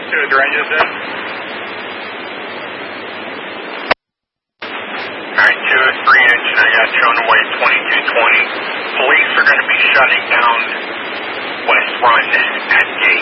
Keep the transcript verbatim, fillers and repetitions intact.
to Durango, sir. Alright, two oh three engine, I got you on the way, twenty-two twenty. Police are going to be shutting down West Run at gate.